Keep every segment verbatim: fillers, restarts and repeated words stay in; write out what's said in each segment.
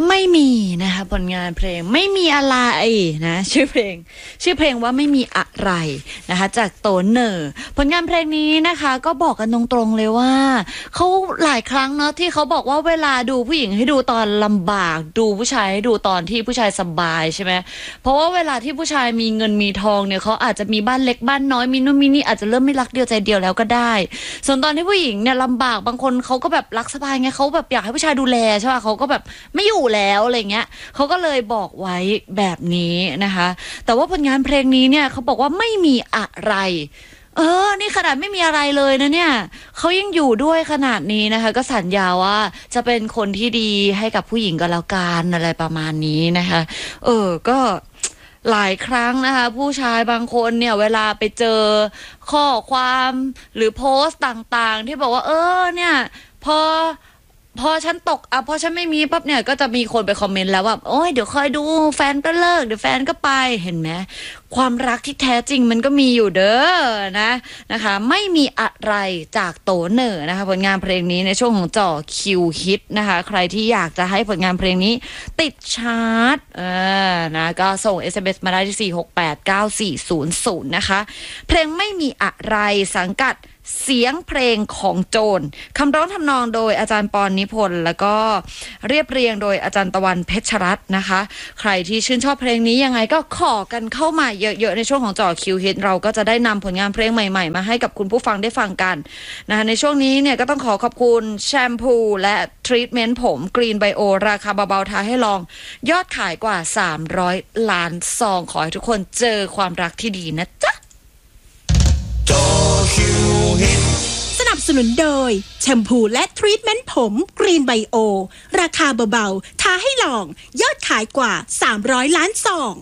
ไม่มีนะคะผลงานเพลงไม่มีอะไรนะชื่อเพลงชื่อเพลงว่าไม่มีอะไรนะคะจากโตเนอร์ผลงานเพลงนี้นะคะก็บอกกันตรงๆเลยว่าเขาหลายครั้งเนาะที่เขาบอกว่าเวลาดูผู้หญิงให้ดูตอนลำบากดูผู้ชายให้ดูตอนที่ผู้ชายสบายใช่ไหมเพราะว่าเวลาที่ผู้ชายมีเงินมีทองเนี่ยเขาอาจจะมีบ้านเล็กบ้านน้อยมีนู่นมีนี่อาจจะเริ่มไม่รักเดียวใจเดียวแล้วก็ได้ส่วนตอนที่ผู้หญิงเนี่ยลำบากบางคนเขาก็แบบรักสบายไงเขาแบบอยากให้ผู้ชายดูแลใช่ป่ะเขาก็แบบไม่อยู่แล้วอะไรเงี้ยเขาก็เลยบอกไว้แบบนี้นะคะแต่ว่าผลงานเพลงนี้เนี่ยเขาบอกว่าไม่มีอะไรเออนี่ขนาดไม่มีอะไรเลยนะเนี่ยเขายังอยู่ด้วยขนาดนี้นะคะก็สัญญาว่าจะเป็นคนที่ดีให้กับผู้หญิงก็แล้วกันอะไรประมาณนี้นะคะเออก็หลายครั้งนะคะผู้ชายบางคนเนี่ยเวลาไปเจอข้อความหรือโพสต์ต่างๆที่บอกว่าเออเนี่ยพอพอฉันตกอ่ะพอฉันไม่มีปั๊บเนี่ยก็จะมีคนไปคอมเมนต์แล้วว่าโอ้ยเดี๋ยวคอยดูแฟนก็เลิกเดี๋ยวแฟนก็ไปเห็นไหมความรักที่แท้จริงมันก็มีอยู่เด้อนะนะคะไม่มีอะไรจากโตเนอร์นะคะผลงานเพลงนี้ในช่วงของจ่อคิวฮิตนะคะใครที่อยากจะให้ผลงานเพลงนี้ติดชาร์ตเออนะก็ส่ง เอส เอ็ม เอส มาได้ที่สี่ หก แปด เก้า สี่ ศูนย์ ศูนย์นะคะเพลงไม่มีอะไรสังกัดเสียงเพลงของโจรคำร้องทำนองโดยอาจารย์ปอนนิพนธ์แล้วก็เรียบเรียงโดยอาจารย์ตะวันเพชรรัตน์นะคะใครที่ชื่นชอบเพลงนี้ยังไงก็ขอกันเข้ามาเยอะๆในช่วงของจ่อคิวฮิตเราก็จะได้นำผลงานเพลงใหม่ๆมาให้กับคุณผู้ฟังได้ฟังกันนะคะในช่วงนี้เนี่ยก็ต้องขอขอบคุณแชมพูและทรีทเมนต์ผมกรีนไบโอราคาเบาๆท้าให้ลองยอดขายกว่าสามร้อยล้านซองขอให้ทุกคนเจอความรักที่ดีนะจ๊ะสนับสนุนโดยแชมพูและทรีทเมนต์ผมกรีนไบโอราคาเบาๆท้าให้ลองยอดขายกว่าสามร้อยล้านซอง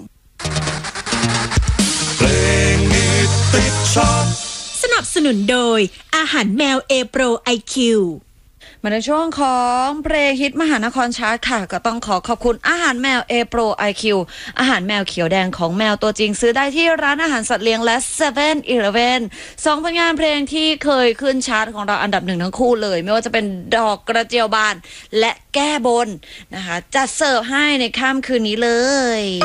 เพลงฮิตติดชาร์ตสนับสนุนโดยอาหารแมวเอโปรไอคิวมาในช่วงของเพลงฮิตมหานครชาร์ตค่ะก็ต้องขอขอบคุณอาหารแมว A Pro ไอ คิว อาหารแมวเขียวแดงของแมวตัวจริงซื้อได้ที่ร้านอาหารสัตว์เลี้ยงและเซเว่นอีเลฟเว่นสองผลงานเพลงที่เคยขึ้นชาร์ตของเราอันดับหนึ่งทั้งคู่เลยไม่ว่าจะเป็นดอกกระเจียวบานและแก้บนนะคะจัดเสิร์ฟให้ในค่ำคืนนี้เลย